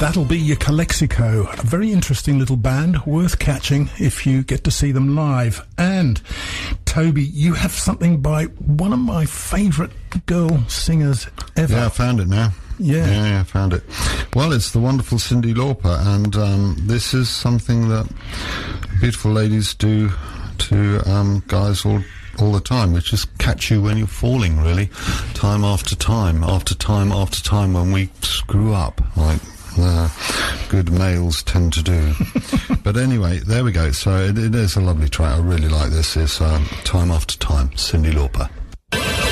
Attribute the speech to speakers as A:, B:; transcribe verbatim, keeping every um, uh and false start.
A: That'll be your Calexico, a very interesting little band, worth catching if you get to see them live. And, Toby, you have something by one of my favourite girl singers ever.
B: Yeah, I found it now.
A: Yeah.
B: yeah, yeah, I found it. Well, it's the wonderful Cyndi Lauper, and um, this is something that beautiful ladies do to um, guys all all the time, which is catch you when you're falling, really, time after time, after time after time, when we screw up, like uh, good males tend to do. But anyway, there we go. So it, it is a lovely track. I really like this. It's um, Time After Time, Cyndi Lauper.